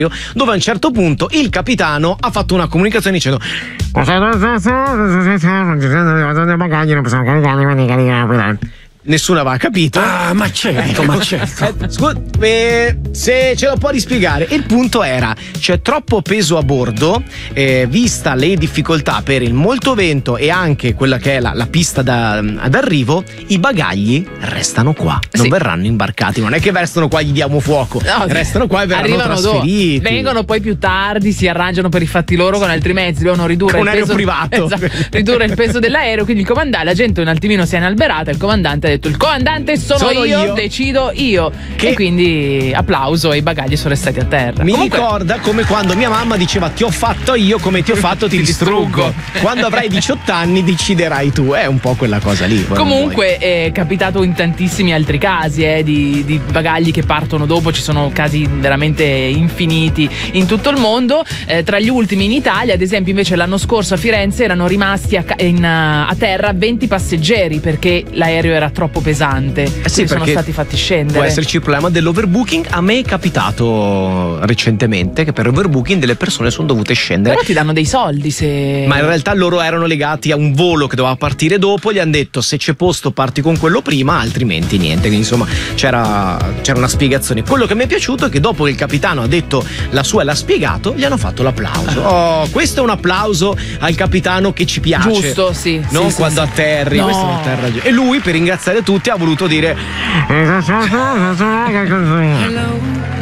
dove a un certo punto il capitano ha fatto una comunicazione dicendo nessuno aveva capito. Ah, ma certo, ma certo. Se ce lo può rispiegare. Il punto era: c'è troppo peso a bordo, vista le difficoltà per il molto vento e anche quella che è la pista d'arrivo, i bagagli restano qua, non verranno imbarcati. Non è che restano qua, gli diamo fuoco, restano qua e verranno trasferiti. Vengono poi più tardi, si arrangiano per i fatti loro con altri mezzi, devono ridurre un il aereo peso privato. Esatto, ridurre il peso dell'aereo, quindi il comandante, la gente un attimino si è inalberata, il comandante ha detto: il comandante sono io, decido io. E quindi applauso e i bagagli sono restati a terra. Ricorda come quando mia mamma diceva: ti ho fatto io, come ti ho fatto ti distruggo. Quando avrai 18 anni deciderai tu. È un po' quella cosa lì. Comunque è capitato in tantissimi altri casi di bagagli che partono dopo. Ci sono casi veramente infiniti in tutto il mondo. Tra gli ultimi in Italia, ad esempio, invece l'anno scorso a Firenze erano rimasti a terra 20 passeggeri perché l'aereo era troppo pesante, sono stati fatti scendere. Può esserci il problema dell'overbooking. A me è capitato recentemente che per overbooking delle persone sono dovute scendere. Però ti danno dei soldi se... Ma in realtà loro erano legati a un volo che doveva partire dopo, gli hanno detto: se c'è posto parti con quello prima, altrimenti niente. Quindi insomma c'era una spiegazione. Quello che mi è piaciuto è che dopo che il capitano ha detto la sua e l'ha spiegato, gli hanno fatto l'applauso. Questo è un applauso al capitano che ci piace. Giusto, sì. Non sì, quando sì, atterri, no. questo non atterra. E lui, per ringraziare tutti, ha voluto dire